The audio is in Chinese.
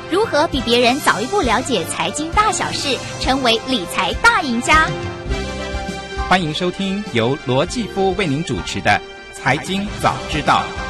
如何比别人早一步了解财经大小事，成为理财大赢家？ 欢迎收听由罗继夫为您主持的《财经早知道》。